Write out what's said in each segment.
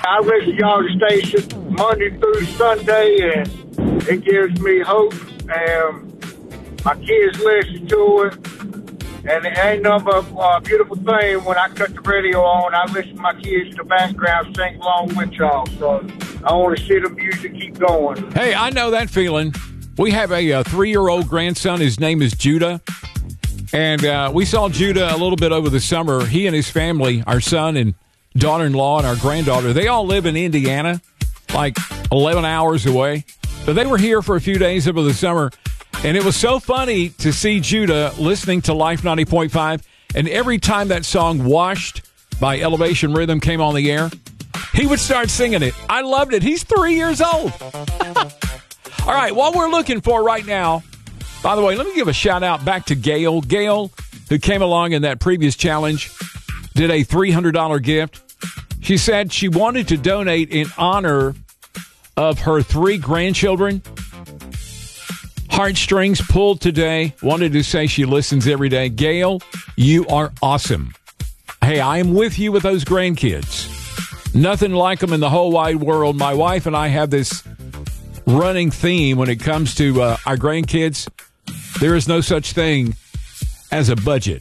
I listen to y'all station Monday through Sunday, and it gives me hope. And my kids listen to it. And it ain't nothing but a beautiful thing when I cut the radio on. I listen to my kids in the background sing along with y'all. So I want to see the music keep going. Hey, I know that feeling. We have a 3-year-old grandson. His name is Judah. And we saw Judah a little bit over the summer. He and his family, our son and daughter-in-law and our granddaughter, they all live in Indiana, like 11 hours away. But they were here for a few days over the summer. And it was so funny to see Judah listening to Life 90.5. And every time that song Washed by Elevation Rhythm came on the air, he would start singing it. I loved it. He's 3 years old. All right, what we're looking for right now, by the way, let me give a shout out back to Gail. Gail, who came along in that previous challenge, did a $300 gift. She said she wanted to donate in honor of her 3 grandchildren. Heartstrings pulled today. Wanted to say she listens every day. Gail, you are awesome. Hey, I am with you with those grandkids. Nothing like them in the whole wide world. My wife and I have this running theme when it comes to our grandkids. There is no such thing as a budget.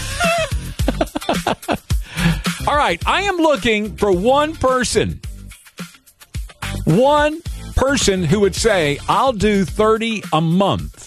All right, I am looking for one person who would say, I'll do 30 a month.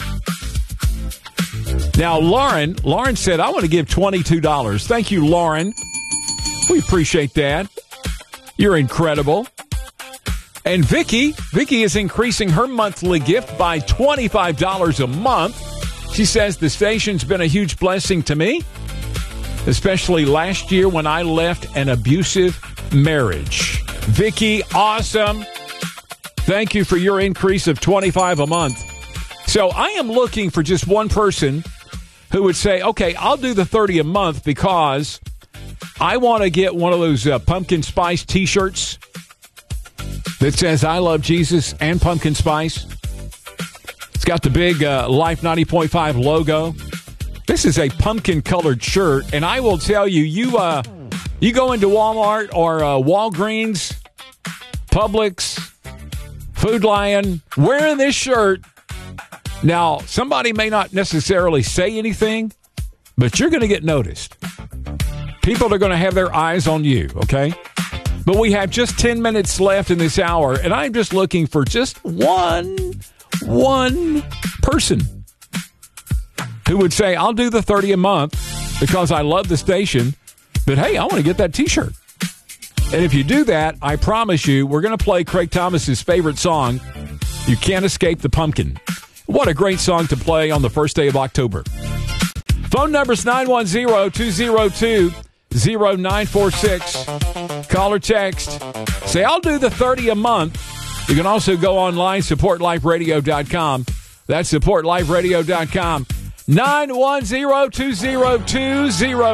Now, Lauren said, I want to give $22. Thank you, Lauren. We appreciate that. You're incredible. And Vicky is increasing her monthly gift by $25 a month. She says the station's been a huge blessing to me, especially last year when I left an abusive marriage. Vicky, awesome. Thank you for your increase of $25 a month. So I am looking for just one person who would say, okay, I'll do the 30 a month because I want to get one of those pumpkin spice T-shirts that says I love Jesus and pumpkin spice. It's got the big Life 90.5 logo. This is a pumpkin-colored shirt, and I will tell you, you go into Walmart or Walgreens, Publix, Food Lion, wearing this shirt. Now, somebody may not necessarily say anything, but you're going to get noticed. People are going to have their eyes on you, okay? But we have just 10 minutes left in this hour, and I'm just looking for just one person who would say, I'll do the 30 a month because I love the station, but hey, I want to get that T-shirt. And if you do that, I promise you, we're going to play Craig Thomas's favorite song, You Can't Escape the Pumpkin. What a great song to play on the first day of October. Phone number's 910-202-0946. Call or text. Say, I'll do the 30 a month. You can also go online, supportliferadio.com. That's supportliferadio.com.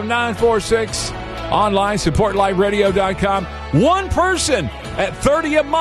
910-202-0946. Online, supportliferadio.com. One person at 30 a month.